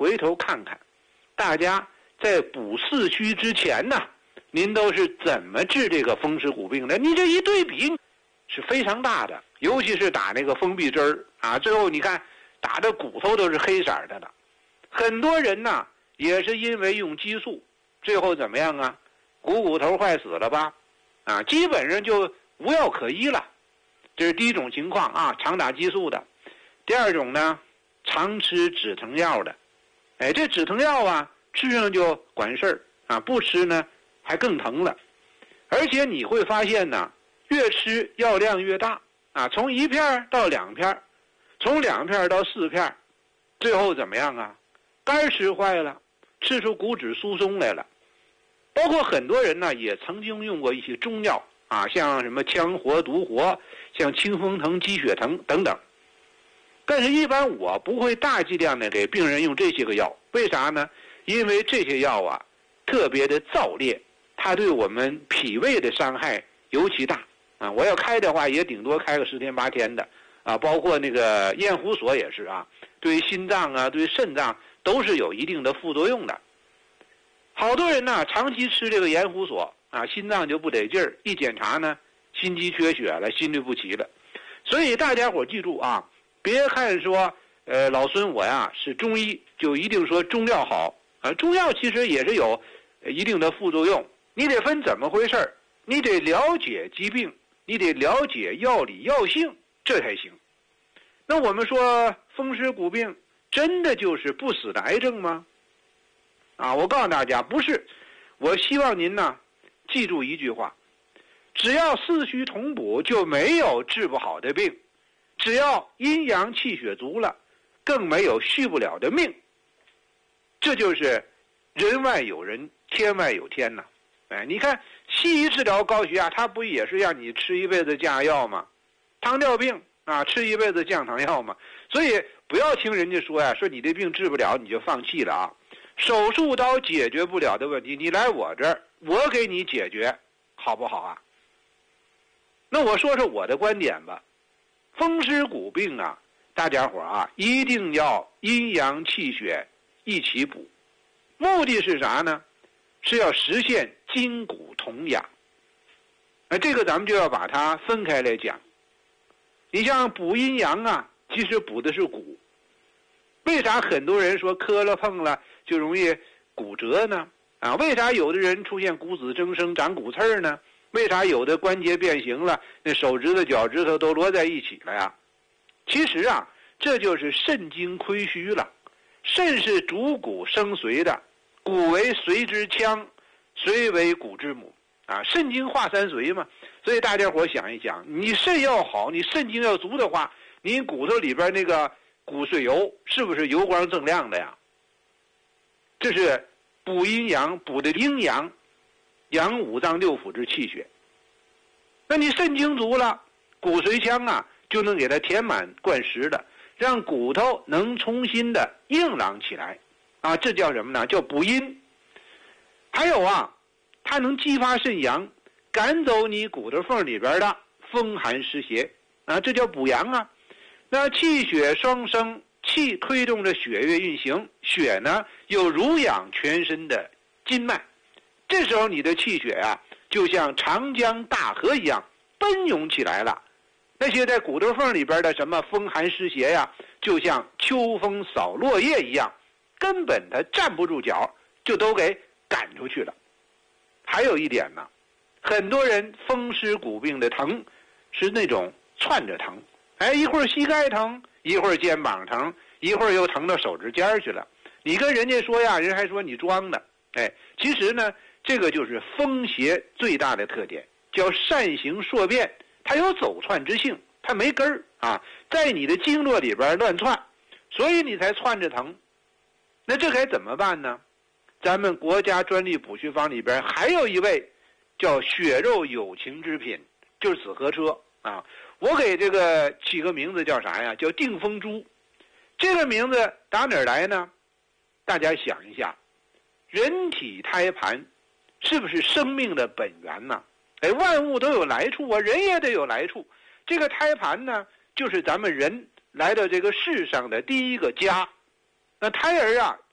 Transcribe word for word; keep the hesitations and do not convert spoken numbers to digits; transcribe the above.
回头看看，大家在补四虚之前呢，您都是怎么治这个风湿骨病的？你这一对比是非常大的，尤其是打那个封闭针儿啊，最后你看打的骨头都是黑色的了。很多人呢也是因为用激素，最后怎么样啊？股骨头坏死了吧？啊，基本上就无药可医了。这是第一种情况啊，常打激素的。第二种呢，常吃止疼药的。哎，这止疼药啊，吃上就管事儿啊，不吃呢还更疼了。而且你会发现呢，越吃药量越大啊，从一片到两片，从两片到四片，最后怎么样啊？肝吃坏了，吃出骨质疏松来了。包括很多人呢，也曾经用过一些中药啊，像什么羌活、独活，像清风藤、鸡血藤等等。但是，一般我不会大剂量的给病人用这些个药，为啥呢？因为这些药啊，特别的燥烈，它对我们脾胃的伤害尤其大啊。我要开的话，也顶多开个十天八天的啊。包括那个燕胡索也是啊，对心脏啊、对肾脏都是有一定的副作用的。好多人呢，长期吃这个盐胡索啊，心脏就不得劲儿，一检查呢，心肌缺血了，心律不齐了。所以大家伙记住啊，别看说，呃，老孙我呀是中医，就一定说中药好啊。中药其实也是有一定的副作用，你得分怎么回事儿，你得了解疾病，你得了解药理药性，这才行。那我们说风湿骨病真的就是不死的癌症吗？啊，我告诉大家，不是。我希望您呢记住一句话，只要四虚同补，就没有治不好的病。只要阴阳气血足了，更没有续不了的命。这就是人外有人，天外有天呐。哎，你看西医治疗高血压，它不也是让你吃一辈子降压药吗？糖尿病啊，吃一辈子降糖药吗？所以不要听人家说呀，说你这病治不了你就放弃了啊。手术刀解决不了的问题，你来我这儿，我给你解决，好不好啊？那我说说我的观点吧。风湿骨病啊，大家伙啊，一定要阴阳气血一起补。目的是啥呢？是要实现筋骨同养。那这个咱们就要把它分开来讲。你像补阴阳啊，其实补的是骨。为啥很多人说磕了碰了就容易骨折呢？啊，为啥有的人出现骨质增生、长骨刺呢？为啥有的关节变形了，那手指头、脚趾头都摞在一起了呀？其实啊，这就是肾精亏虚了。肾是主骨生髓的，骨为髓之腔，髓为骨之母啊。肾精化三髓嘛，所以大家伙想一想，你肾要好，你肾精要足的话，你骨头里边那个骨髓油是不是油光锃亮的呀？这是补阴阳，补的阴阳，养五脏六腑之气血。那你肾精足了，骨髓腔啊就能给它填满灌实的，让骨头能重新的硬朗起来啊，这叫什么呢？叫补阴。还有啊，它能激发肾阳，赶走你骨头缝里边的风寒湿邪啊，这叫补阳啊。那气血双生，气推动着血液运行，血呢又濡养全身的筋脉，这时候你的气血啊就像长江大河一样奔涌起来了。那些在骨头缝里边的什么风寒湿邪呀，就像秋风扫落叶一样，根本它站不住脚，就都给赶出去了。还有一点呢，很多人风湿骨病的疼是那种窜着疼，哎，一会儿膝盖疼，一会儿肩膀疼，一会儿又疼到手指尖去了。你跟人家说呀，人还说你装的。哎，其实呢，这个就是风邪最大的特点，叫善行硕变，它有走窜之性，它没根儿啊，在你的经络里边乱窜，所以你才窜着疼。那这该怎么办呢？咱们国家专利补虚方里边还有一味叫血肉有情之品，就是紫河车啊。我给这个起个名字叫啥呀？叫定风珠。这个名字打哪儿来呢？大家想一下，人体胎盘是不是生命的本源呢？哎，万物都有来处啊，人也得有来处。这个胎盘呢，就是咱们人来到这个世上的第一个家。那胎儿啊，